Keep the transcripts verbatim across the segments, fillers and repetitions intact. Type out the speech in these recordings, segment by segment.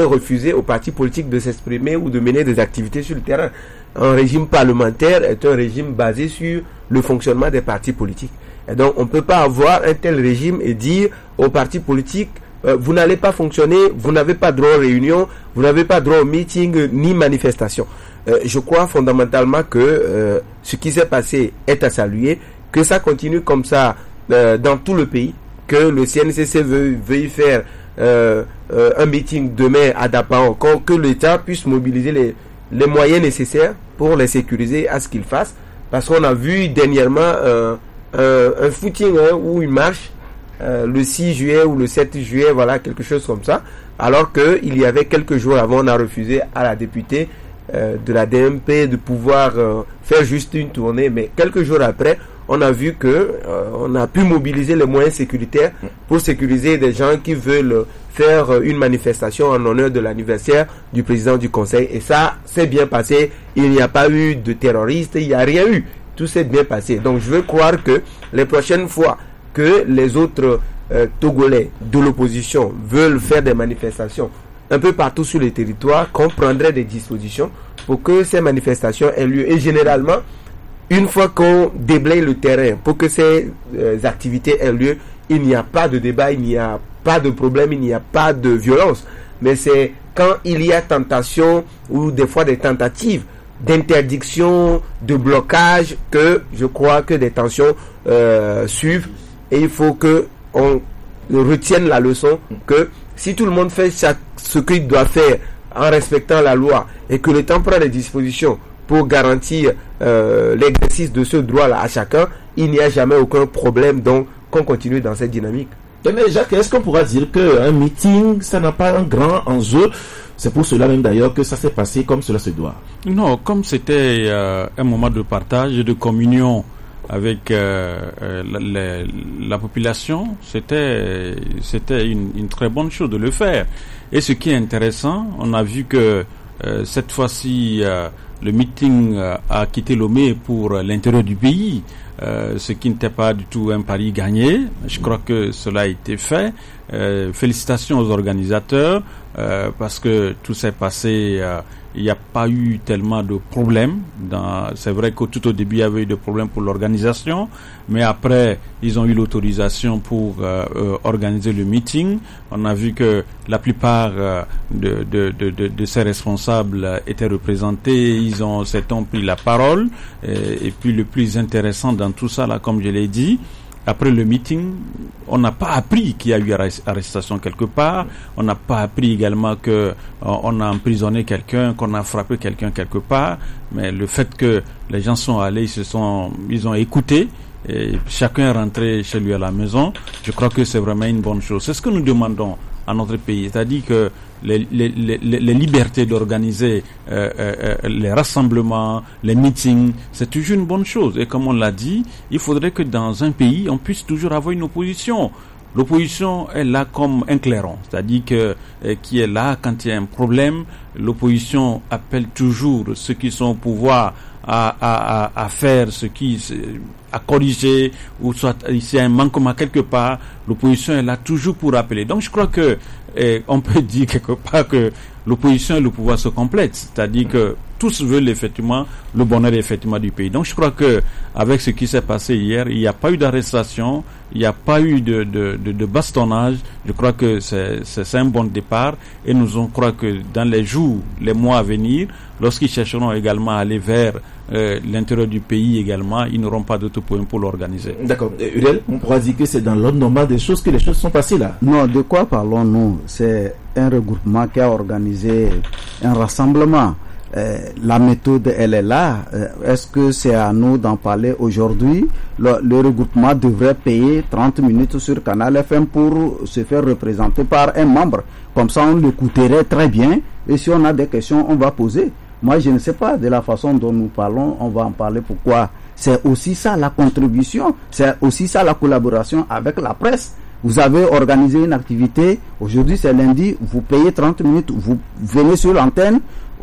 refuser aux partis politiques de s'exprimer ou de mener des activités sur le terrain. Un régime parlementaire est un régime basé sur le fonctionnement des partis politiques. Et donc, on ne peut pas avoir un tel régime et dire aux partis politiques, euh, vous n'allez pas fonctionner, vous n'avez pas droit aux réunions, vous n'avez pas droit aux meetings ni manifestations. Euh, je crois fondamentalement que euh, ce qui s'est passé est à saluer, que ça continue comme ça euh, dans tout le pays, que le C N C C veuille, veuille faire euh, euh, un meeting demain à Dapan, encore que l'État puisse mobiliser les, les moyens nécessaires pour les sécuriser à ce qu'ils fassent, parce qu'on a vu dernièrement euh, un, un footing hein, ou une marche euh, le six juillet ou le sept juillet, voilà, quelque chose comme ça, alors qu'il y avait quelques jours avant, on a refusé à la députée euh, de la D M P de pouvoir euh, faire juste une tournée, mais quelques jours après, on a vu que euh, on a pu mobiliser les moyens sécuritaires pour sécuriser des gens qui veulent faire euh, une manifestation en honneur de l'anniversaire du président du conseil, et ça s'est bien passé. Il n'y a pas eu de terroristes, il n'y a rien eu, tout s'est bien passé. Donc je veux croire que les prochaines fois que les autres euh, Togolais de l'opposition veulent faire des manifestations un peu partout sur le territoire, qu'on prendrait des dispositions pour que ces manifestations aient lieu. Et généralement, une fois qu'on déblaye le terrain pour que ces euh, activités aient lieu, il n'y a pas de débat, il n'y a pas de problème, il n'y a pas de violence. Mais c'est quand il y a tentation ou des fois des tentatives d'interdiction, de blocage, que je crois que des tensions euh, suivent. Et il faut que on retienne la leçon que si tout le monde fait chaque, ce qu'il doit faire en respectant la loi et que le temps prend des dispositions pour garantir euh, l'exercice de ce droit-là à chacun, il n'y a jamais aucun problème. Donc, qu'on continue dans cette dynamique. Mais Jacques, est-ce qu'on pourra dire qu'un meeting, ça n'a pas un grand enjeu? C'est pour cela même d'ailleurs que ça s'est passé comme cela se doit. Non, comme c'était euh, un moment de partage et de communion avec euh, euh, la, la, la population, c'était c'était une, une très bonne chose de le faire. Et ce qui est intéressant, on a vu que euh, cette fois-ci, euh, le meeting euh, a quitté Lomé pour euh, l'intérieur du pays, euh, ce qui n'était pas du tout un pari gagné. Je crois que cela a été fait. Euh, félicitations aux organisateurs euh, parce que tout s'est passé. Euh, il n'y a pas eu tellement de problèmes. Dans, c'est vrai que tout au début il y avait eu des problèmes pour l'organisation, mais après ils ont eu l'autorisation pour euh, euh, organiser le meeting. On a vu que la plupart euh, de, de, de, de, de ces responsables euh, étaient représentés. Ils ont, certains ont pris la parole. Et, et puis le plus intéressant dans tout ça, là, comme je l'ai dit, après le meeting, on n'a pas appris qu'il y a eu arrestation quelque part. On n'a pas appris également que euh, on a emprisonné quelqu'un, qu'on a frappé quelqu'un quelque part. Mais le fait que les gens sont allés, ils se sont, ils ont écouté. Et chacun est rentré chez lui à la maison. Je crois que c'est vraiment une bonne chose. C'est ce que nous demandons à notre pays, c'est-à-dire que les, les, les, les libertés d'organiser euh, euh, les rassemblements, les meetings, c'est toujours une bonne chose. Et comme on l'a dit, il faudrait que dans un pays, on puisse toujours avoir une opposition. L'opposition est là comme un clairon, c'est-à-dire que euh, qui est là quand il y a un problème. L'opposition appelle toujours ceux qui sont au pouvoir à, à, à, à faire ce qui, à corriger, ou soit s'il y a un manquement quelque part, l'opposition est là toujours pour appeler. Donc je crois que eh, on peut dire quelque part que l'opposition et le pouvoir se complètent, c'est-à-dire que tous veulent effectivement le bonheur effectivement du pays. Donc je crois que avec ce qui s'est passé hier, il n'y a pas eu d'arrestation, il n'y a pas eu de, de, de, de bastonnage. Je crois que c'est, c'est, c'est un bon départ, et nous on croit que dans les jours, les mois à venir, lorsqu'ils chercheront également à aller vers euh, l'intérieur du pays également, ils n'auront pas d'autres points pour l'organiser. D'accord. Uriel, on pourra dire que c'est dans l'ordre normal des choses que les choses sont passées là. Non, de quoi parlons-nous? C'est un regroupement qui a organisé un rassemblement. Euh, la méthode, elle est là. Euh, est-ce que c'est à nous d'en parler aujourd'hui? Le, le regroupement devrait payer trente minutes sur Canal F M pour se faire représenter par un membre. Comme ça, on l'écouterait très bien. Et si on a des questions, on va poser. Moi, je ne sais pas de la façon dont nous parlons, on va en parler. Pourquoi? C'est aussi ça la contribution. C'est aussi ça la collaboration avec la presse. Vous avez organisé une activité. Aujourd'hui, c'est lundi. Vous payez trente minutes. Vous venez sur l'antenne.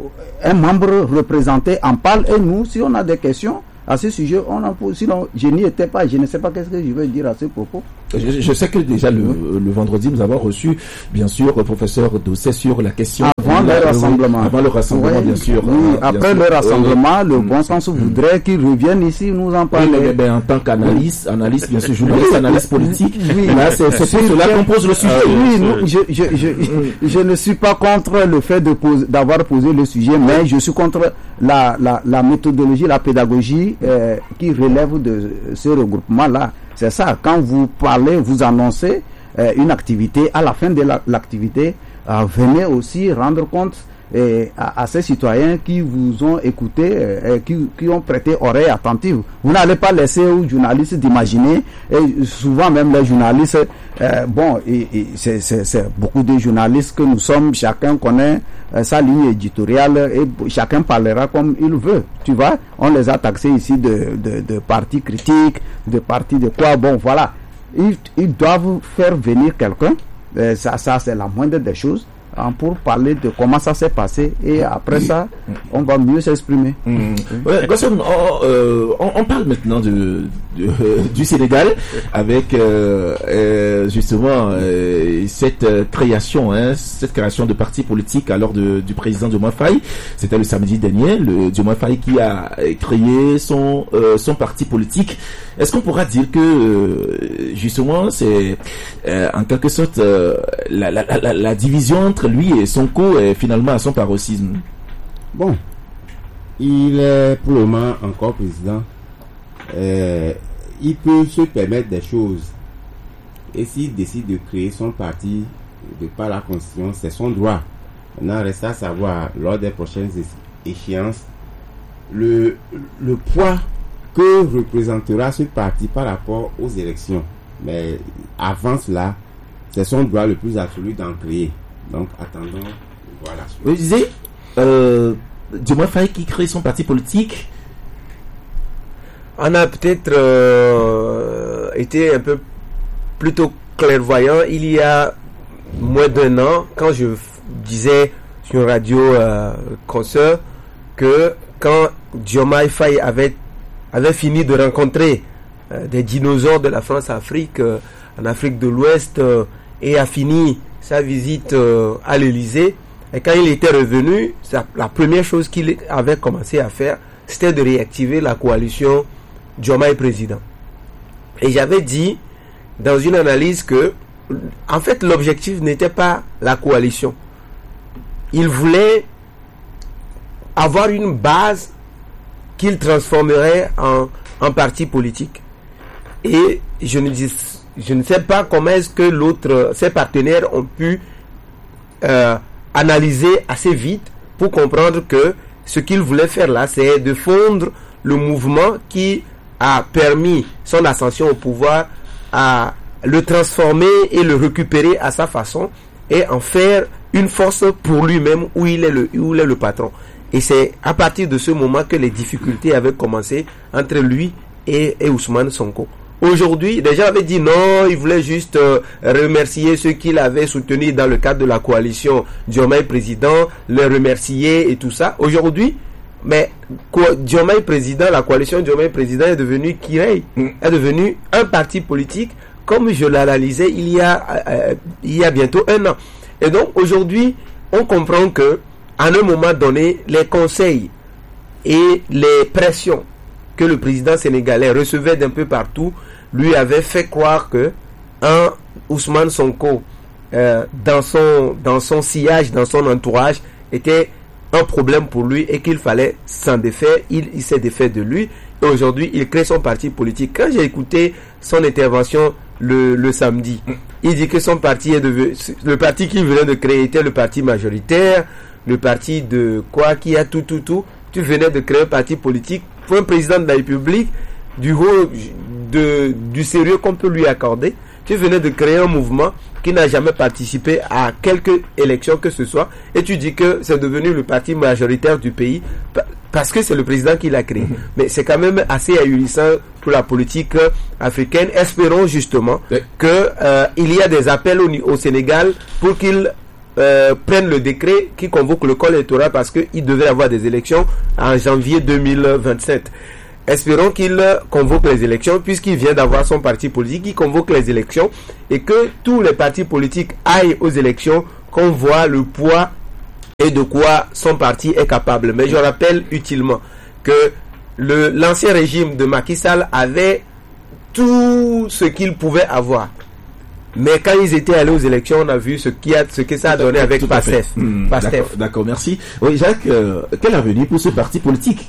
Un membre représenté en parle, et nous, si on a des questions à ce sujet, on en pose. Sinon, je n'y étais pas, je ne sais pas qu'est-ce que je veux dire à ce propos. Je, je sais que déjà le, le vendredi, nous avons reçu, bien sûr, le professeur Dossé sur la question. Ah, le rassemblement. Avant le rassemblement, oui, bien sûr. Oui, bien après sûr. le rassemblement, oui. le bon sens voudrait qu'ils reviennent ici, nous en parler. Oui, mais, mais en tant qu'analyste, analyste, bien sûr, journaliste, analyste politique, oui. là, c'est, c'est pour cela qu'on pose le sujet. Euh, oui, nous, je, je, je, je, je ne suis pas contre le fait de poser, d'avoir posé le sujet, mais je suis contre la, la, la méthodologie, la pédagogie euh, qui relève de ce regroupement-là. C'est ça, quand vous parlez, vous annoncez euh, une activité, à la fin de la, l'activité, euh, venez aussi rendre compte euh, à, à ces citoyens qui vous ont écouté, euh, qui, qui ont prêté oreille attentive. Vous n'allez pas laisser aux journalistes d'imaginer, et souvent même les journalistes, euh, bon, et, et c'est, c'est, c'est beaucoup de journalistes que nous sommes, chacun connaît euh, sa ligne éditoriale et chacun parlera comme il veut, tu vois. On les a taxés ici de, de, de partis critiques, de partis de quoi, bon, voilà. Ils, ils doivent faire venir quelqu'un, euh, ça, ça c'est la moindre des choses, hein, pour parler de comment ça s'est passé, et après ça, on va mieux s'exprimer. Mmh. Ouais, on, on, euh, on, on parle maintenant de, de, euh, du Sénégal avec euh, euh, justement euh, cette euh, création, hein, cette création de parti politique alors de, du président Diomaye Faye. C'était le samedi dernier, le Diomaye Faye qui a créé son euh, son parti politique. Est-ce qu'on pourra dire que euh, justement c'est euh, en quelque sorte euh, la, la, la, la division entre lui et Sonko est finalement à son paroxysme? Bon, il est pour le moment encore président. Euh, il peut se permettre des choses. Et s'il décide de créer son parti de par la Constitution, c'est son droit. Maintenant, reste à savoir, lors des prochaines échéances, le, le poids que représentera ce parti par rapport aux élections. Mais avant cela, c'est son droit le plus absolu d'en créer. Donc, attendons. Voilà. Vous disiez, euh, Diomaye Faye qui crée son parti politique. On a peut-être euh, été un peu plutôt clairvoyant il y a moins d'un an, quand je f- disais sur une radio euh, consoeur que quand Diomaye Faye avait, avait fini de rencontrer euh, des dinosaures de la France-Afrique euh, en Afrique de l'Ouest euh, et a fini sa visite euh, à l'Élysée, et quand il était revenu, ça, la première chose qu'il avait commencé à faire, c'était de réactiver la coalition Diomaye président. Et j'avais dit dans une analyse que, en fait, l'objectif n'était pas la coalition. Il voulait avoir une base qu'il transformerait en, en parti politique. Et je ne, dis, je ne sais pas comment est-ce que l'autre, ses partenaires ont pu euh, analyser assez vite pour comprendre que ce qu'il voulait faire là, c'est de fondre le mouvement qui a permis son ascension au pouvoir, à le transformer et le récupérer à sa façon et en faire une force pour lui-même où il est le, où il est le patron. Et c'est à partir de ce moment que les difficultés avaient commencé entre lui et, et Ousmane Sonko. Aujourd'hui, des gens avaient dit non, il voulait juste euh, remercier ceux qu'il avait soutenus dans le cadre de la coalition Diomaye président, les remercier et tout ça. Aujourd'hui, mais quoi, Diomaye président, la coalition Diomaye président est devenue Kirei, mm. est devenue un parti politique, comme je l'analysais il y a euh, il y a bientôt un an. Et donc aujourd'hui, on comprend que à un moment donné, les conseils et les pressions que le président sénégalais recevait d'un peu partout lui avaient fait croire que un Ousmane Sonko euh, dans son dans son sillage, dans son entourage était un problème pour lui et qu'il fallait s'en défaire. Il, il s'est défait de lui et aujourd'hui il crée son parti politique. Quand j'ai écouté son intervention le, le samedi, il dit que son parti est devenu, le parti qu'il venait de créer était le parti majoritaire, le parti de quoi, qui a tout tout tout. Tu venais de créer un parti politique pour un président de la République, du haut de, du sérieux qu'on peut lui accorder. Tu venais de créer un mouvement qui n'a jamais participé à quelque élection que ce soit, et tu dis que c'est devenu le parti majoritaire du pays parce que c'est le président qui l'a créé. Mais c'est quand même assez ahurissant pour la politique africaine. Espérons justement oui. que euh, il y a des appels au, au Sénégal pour qu'il Euh, prennent le décret qui convoque le corps électoral, parce qu'il devait avoir des élections en janvier deux mille vingt-sept. Espérons qu'il convoque les élections, puisqu'il vient d'avoir son parti politique, il convoque les élections et que tous les partis politiques aillent aux élections, qu'on voit le poids et de quoi son parti est capable. Mais je rappelle utilement que le, l'ancien régime de Macky Sall avait tout ce qu'il pouvait avoir. Mais quand ils étaient allés aux élections, on a vu ce, qui a, ce que ça a donné avec PASTEF. Mmh, d'accord, d'accord, merci. Oui, Jacques, euh, quel avenir pour ce parti politique?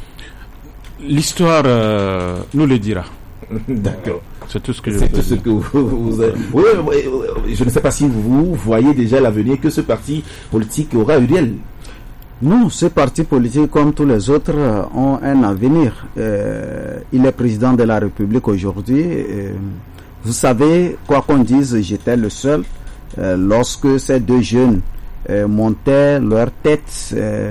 L'histoire euh, nous le dira. D'accord. C'est tout ce que je C'est peux tout ce dire. que vous, vous avez... oui, oui, oui, je ne sais pas si vous voyez déjà l'avenir que ce parti politique aura, Uriel. Non, ce parti politique, comme tous les autres, ont un avenir. Euh, il est président de la République aujourd'hui. Euh, vous savez, quoi qu'on dise, j'étais le seul. Euh, lorsque ces deux jeunes euh, montaient leur tête euh,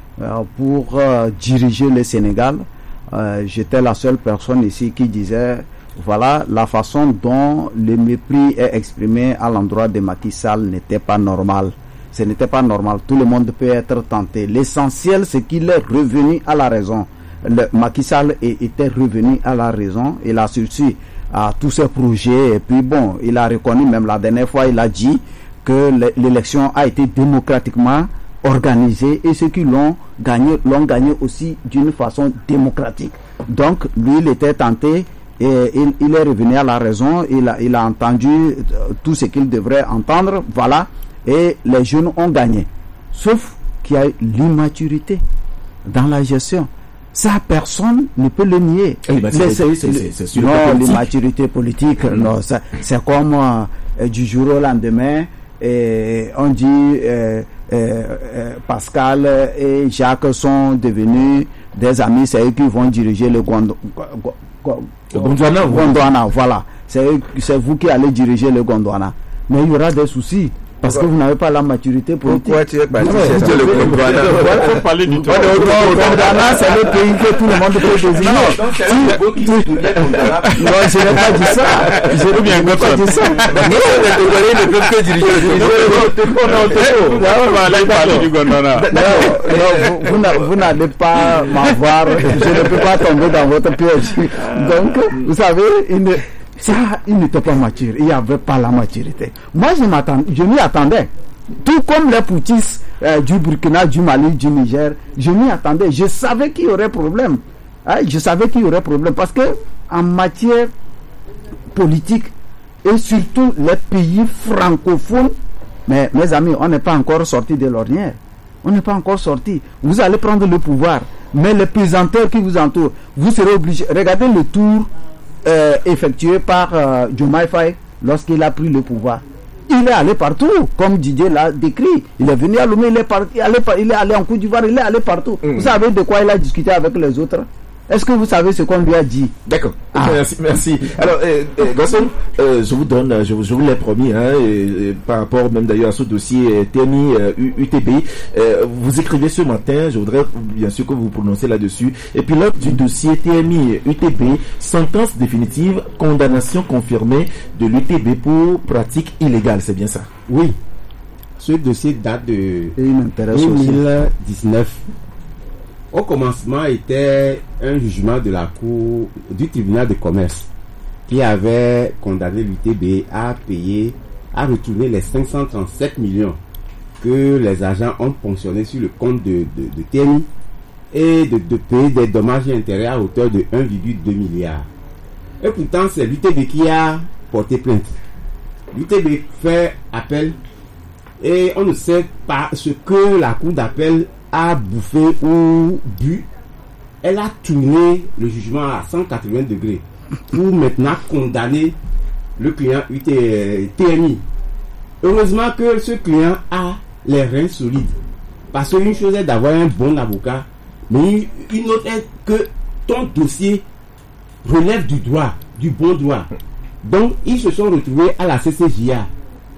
pour euh, diriger le Sénégal, euh, j'étais la seule personne ici qui disait, voilà, la façon dont le mépris est exprimé à l'endroit de Macky Sall n'était pas normal. Ce n'était pas normal. Tout le monde peut être tenté. L'essentiel, c'est qu'il est revenu à la raison. Le, Macky Sall est, était revenu à la raison. Il a sursu à tous ses projets. Et puis bon, il a reconnu, même la dernière fois, il a dit que l'élection a été démocratiquement organisée et ceux qui l'ont gagné, l'ont gagné aussi d'une façon démocratique. Donc, lui, il était tenté et il, il est revenu à la raison. Il a, il a entendu tout ce qu'il devrait entendre. Voilà. Et les jeunes ont gagné. Sauf qu'il y a l'immaturité dans la gestion. Ça, personne ne peut le nier. Eh ben, c'est, c'est, c'est, c'est, c'est sur non, l'immaturité politique, mmh. non, ça, c'est comme euh, du jour au lendemain, et on dit euh, euh, euh, Pascal et Jacques sont devenus des amis, c'est eux qui vont diriger le Gondwana. Gondwana, Gondwana, voilà. C'est, eux, c'est vous qui allez diriger le Gondwana. Mais il y aura des soucis. Parce que vous n'avez pas la maturité politique. Pourquoi tu es parti chercher le Gondwana? Il faut parler du tout. Le Gondwana, c'est le pays que tout le monde peut désigner. Non, je n'ai pas dit ça. Je n'ai pas dit ça. Non, les Gondwanais ne peuvent que diriger le Gondwana. Non, vous n'allez pas m'avoir. Je ne peux pas tomber dans votre piège. Donc, vous savez, une... Ça, il n'était pas mature, il n'y avait pas la maturité. Moi, je m'attendais, je m'y attendais. Tout comme les poutistes euh, du Burkina, du Mali, du Niger, je m'y attendais. Je savais qu'il y aurait problème. Hein, je savais qu'il y aurait problème parce que en matière politique et surtout les pays francophones, mais mes amis, on n'est pas encore sorti de l'ornière. On n'est pas encore sorti. Vous allez prendre le pouvoir, mais les pesanteurs qui vous entourent, vous serez obligés. Regardez le tour Euh, effectué par euh, Diomaye Faye lorsqu'il a pris le pouvoir. Il est allé partout, comme Didier l'a décrit. Il est venu à Lomé, il est parti, il est allé, il est allé en Côte d'Ivoire, il est allé partout. Mmh. Vous savez de quoi il a discuté avec les autres? Est-ce que vous savez ce qu'on lui a dit? D'accord. Ah. Merci, merci. Alors, euh, euh, Gasson, euh, je vous donne, je, je vous l'ai promis, hein, et, et par rapport même d'ailleurs à ce dossier T M I euh, U T B, euh, vous écrivez ce matin, je voudrais bien sûr que vous vous prononcez là-dessus. Et puis là, du dossier T M I U T B, sentence définitive, condamnation confirmée de l'U T B pour pratique illégale, c'est bien ça? Oui. Ce dossier date de deux mille dix-neuf. Au commencement, était un jugement de la Cour du tribunal de commerce qui avait condamné l'U T B à payer, à retourner les cinq cent trente-sept millions que les agents ont ponctionnés sur le compte de, de, de T M I et de, de payer des dommages et intérêts à hauteur de un virgule deux milliard. Et pourtant, c'est l'U T B qui a porté plainte. L'U T B fait appel et on ne sait pas ce que la Cour d'appel a bouffé ou bu. Elle a tourné le jugement à cent quatre-vingts degrés pour maintenant condamner le client U T M I. Heureusement que ce client a les reins solides, parce qu'une chose est d'avoir un bon avocat, mais une autre est que ton dossier relève du droit, du bon droit. Donc ils se sont retrouvés à la C C J A.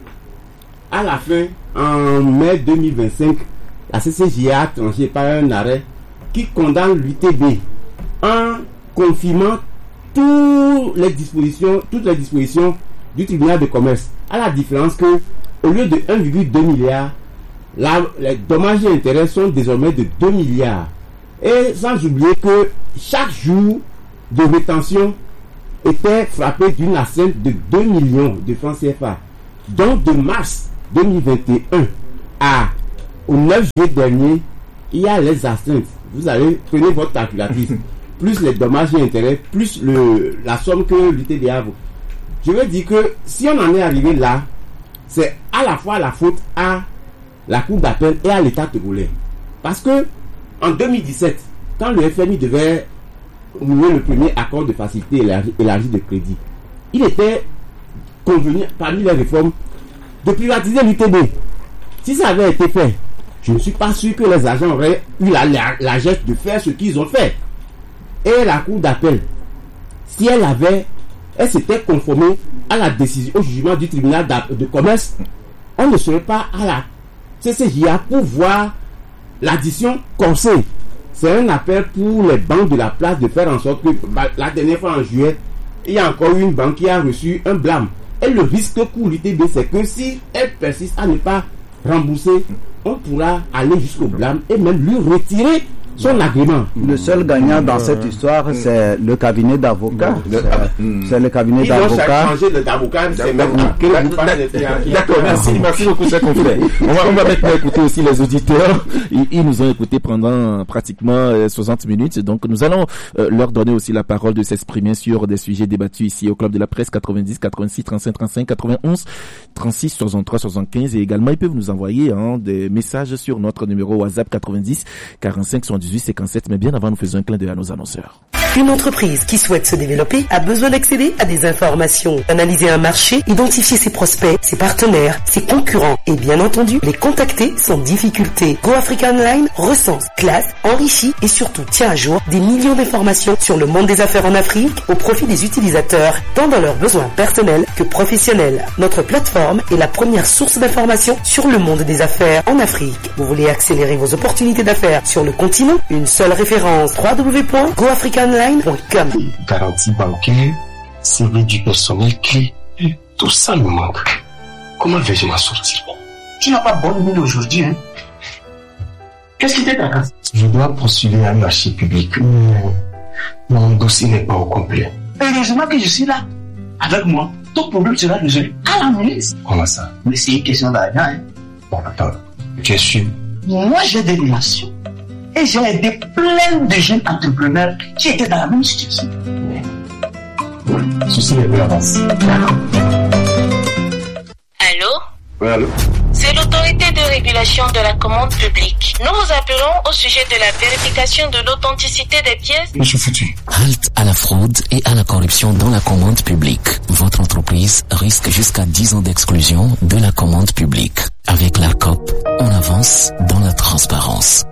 À la fin, en mai deux mille vingt-cinq, la C C J A a tranché par un arrêt qui condamne l'U T B en confirmant toutes les dispositions, toutes les dispositions du tribunal de commerce, à la différence que au lieu de un virgule deux milliard, là, les dommages et intérêts sont désormais de deux milliards. Et sans oublier que chaque jour de rétention était frappé d'une astreinte de deux millions de francs C F A. Donc de mars deux mille vingt et un à au neuf juillet dernier, il y a les astreintes. Vous allez, prenez votre calculatrice, plus les dommages et intérêts, plus le, la somme que l'U T D A vaut. Je veux dire que si on en est arrivé là, c'est à la fois la faute à la Cour d'appel et à l'État togolais. Parce que en deux mille dix-sept, quand le F M I devait nouer le premier accord de facilité élargi, élargi de crédit, il était convenu parmi les réformes de privatiser l'U T B. Si ça avait été fait, je ne suis pas sûr que les agents auraient eu la, la, la geste de faire ce qu'ils ont fait. Et la Cour d'appel, si elle avait, elle s'était conformée à la décision, au jugement du tribunal de commerce, on ne serait pas à la C C J A pour voir l'addition corsée. C'est un appel pour les banques de la place de faire en sorte que la dernière fois en juillet, il y a encore une banque qui a reçu un blâme. Et le risque pour l'U T B, c'est que si elle persiste à ne pas rembourser, on pourra aller jusqu'au blâme et même lui retirer son agrément. Le seul gagnant dans cette histoire, c'est le cabinet d'avocats. C'est le cabinet d'avocats. D'accord, merci, merci beaucoup, chers confrères. On va, on va maintenant écouter aussi les auditeurs. Ils, ils nous ont écoutés pendant pratiquement soixante minutes. Donc, nous allons euh, leur donner aussi la parole de s'exprimer sur des sujets débattus ici au Club de la Presse quatre-vingt-dix, quatre-vingt-six, trente-cinq, trente-cinq, quatre-vingt-onze, trente-six, soixante-trois, soixante-quinze. Et également, ils peuvent nous envoyer hein, des messages sur notre numéro WhatsApp quatre-vingt-dix, quarante-cinq, soixante-dix-huit, cinquante-sept. Mais bien avant, nous faisons un clin d'œil à nos annonceurs. Une entreprise qui souhaite se développer a besoin d'accéder à des informations, analyser un marché, identifier ses prospects, ses partenaires, ses concurrents et bien entendu les contacter sans difficulté. Go Africa Online recense, classe, enrichit et surtout tient à jour des millions d'informations sur le monde des affaires en Afrique au profit des utilisateurs, tant dans leurs besoins personnels que professionnels. Notre plateforme est la première source d'informations sur le monde des affaires en Afrique. Vous voulez accélérer vos opportunités d'affaires sur le continent? Une seule référence, w w w point go africa online point com. Garantie bancaire, C V du personnel clé, tout ça me manque. Comment vais-je m'en sortir? Tu n'as pas bonne mine aujourd'hui, hein? Qu'est-ce qui t'intéresse? Je dois postuler à un marché public. Mon dossier n'est pas au complet. Heureusement que je suis là. Avec moi, ton problème sera résolu à la minute. Comment ça? Mais c'est une question d'argent, hein? Bon, attends. Tu es sûr? Moi, j'ai des relations. Et j'ai aidé plein de jeunes entrepreneurs qui étaient dans la même situation. Ceci est bien avancé. Allô? Oui, allô? C'est l'autorité de régulation de la commande publique. Nous vous appelons au sujet de la vérification de l'authenticité des pièces. Monsieur Foutu. Halte à la fraude et à la corruption dans la commande publique. Votre entreprise risque jusqu'à dix ans d'exclusion de la commande publique. Avec la C O P, on avance dans la transparence.